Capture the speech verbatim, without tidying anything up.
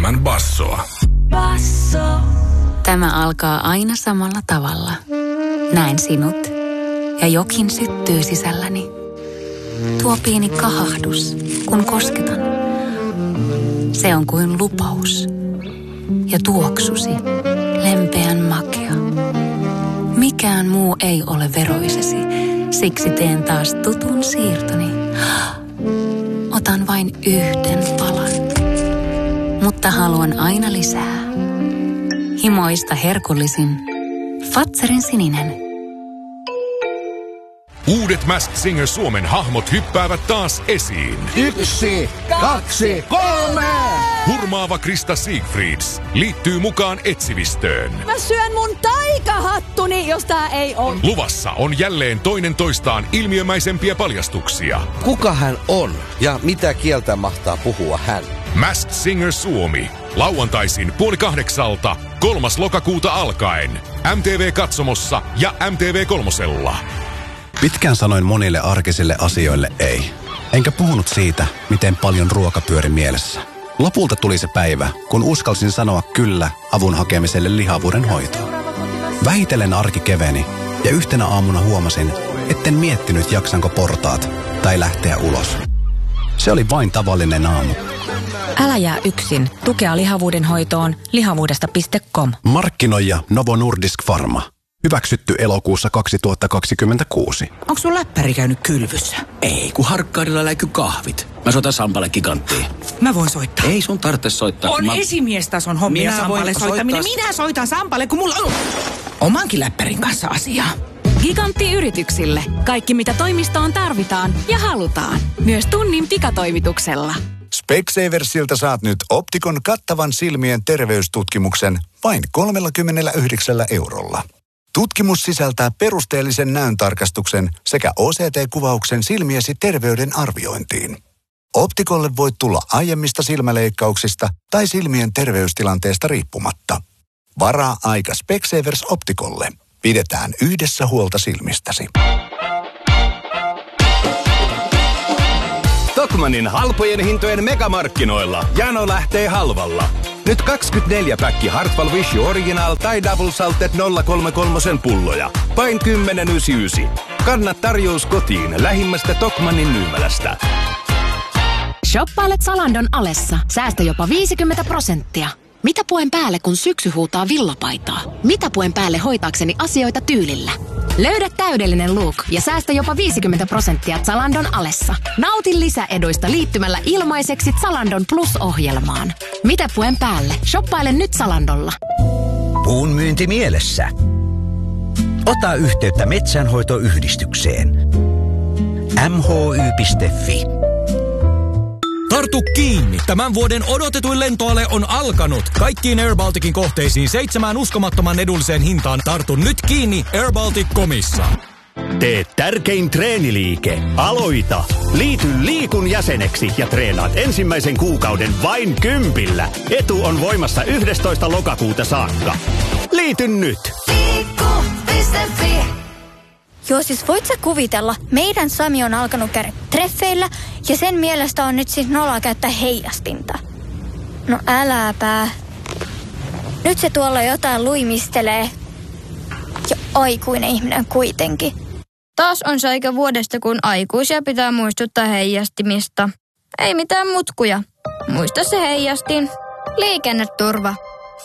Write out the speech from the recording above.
enemmän bassoa. Basso. Tämä alkaa aina samalla tavalla. Näen sinut ja jokin syttyy sisälläni. Tuo pieni kahahdus, kun kosketan. Se on kuin lupaus. Ja tuoksusi, lempeän makea. Mikään muu ei ole veroisesi, siksi teen taas tutun siirtoni. Otan vain yhden palan, mutta haluan aina lisää. Himoista herkullisin Fazerin sininen. Uudet Masked Singer Suomen hahmot hyppäävät taas esiin. Yksi, kaksi, kolme! Hurmaava Krista Siegfrieds liittyy mukaan etsivistöön. Mä syön mun taikahattuni, jos tää ei on. Luvassa on jälleen toinen toistaan ilmiömäisempiä paljastuksia. Kuka hän on ja mitä kieltä mahtaa puhua hän? Masked Singer Suomi. Lauantaisin puoli kahdeksalta, kolmas lokakuuta alkaen. M T V-katsomossa ja M T V kolmosella. Pitkään sanoin monille arkisille asioille ei. Enkä puhunut siitä, miten paljon ruoka pyöri mielessä. Lopulta tuli se päivä, kun uskalsin sanoa kyllä avun hakemiselle lihavuuden hoitoon. Vähitellen arki keveni ja yhtenä aamuna huomasin, etten miettinyt jaksanko portaat tai lähteä ulos. Se oli vain tavallinen aamu. Älä jää yksin. Tukea lihavuuden hoitoon lihavuudesta piste com. Markkinoija Novo Nordisk Pharma. Hyväksytty elokuussa kaksituhattakaksikymmentäkuusi. Onko sun läppäri käynyt kylvyssä? Ei, kun Harkkaarilla läiky kahvit. Mä soitan Sampalle Giganttiin. Mä voin soittaa. Ei sun tarvitse soittaa. On mä... esimiestason hommia Minä Sampalle soittaminen. soittaa... Minä soitan Sampalle, kun mulla on omankin läppärin kanssa asiaa. Gigantti yrityksille. Kaikki mitä toimistoon tarvitaan ja halutaan. Myös tunnin pikatoimituksella. Specsaversilta saat nyt Optikon kattavan silmien terveystutkimuksen vain kolmekymmentäyhdeksän eurolla. Tutkimus sisältää perusteellisen näöntarkastuksen sekä O C T-kuvauksen silmiesi terveyden arviointiin. Optikolle voit tulla aiemmista silmäleikkauksista tai silmien terveystilanteesta riippumatta. Varaa aika Specsavers Optikolle. Pidetään yhdessä huolta silmistäsi. Tokmannin halpojen hintojen megamarkkinoilla jano lähtee halvalla. Nyt kaksikymmentäneljä päkki Hartwall Wish Original tai Double Salted nolla kolme kolme pulloja. Vain kymmenen yhdeksänkymmentäyhdeksän. Kanna tarjous kotiin lähimmästä Tokmannin myymälästä. Shoppailet Zalandon alessa. Säästä jopa viisikymmentä prosenttia. Mitä puen päälle, kun syksy huutaa villapaitaa? Mitä puen päälle hoitaakseni asioita tyylillä? Löydä täydellinen look ja säästä jopa viisikymmentä prosenttia Zalandon alessa. Nauti lisäeduista liittymällä ilmaiseksi Zalandon Plus-ohjelmaan. Mitä puen päälle? Shoppaile nyt Zalandolla. Puun myynti mielessä. Ota yhteyttä metsänhoitoyhdistykseen. m h y piste f i. Tartu kiinni! Tämän vuoden odotetuin lentoale on alkanut. Kaikkiin Air Balticin kohteisiin seitsemään uskomattoman edulliseen hintaan. Tartu nyt kiinni air baltic piste comissa. Tee tärkein treeniliike. Aloita! Liity Liikun jäseneksi ja treenaat ensimmäisen kuukauden vain kympillä. Etu on voimassa yhdestoista lokakuuta saakka. Liity nyt! Liikku piste f i. Joo, siis voit sä kuvitella, meidän Sami on alkanut käydä treffeillä ja sen mielestä on nyt siis noloa käyttää heijastinta. No äläpä. Nyt se tuolla jotain luimistelee. Ja aikuinen ihminen kuitenkin. Taas on se aika vuodesta, kun aikuisia pitää muistuttaa heijastimista. Ei mitään mutkuja. Muista se heijastin. Liikenneturva.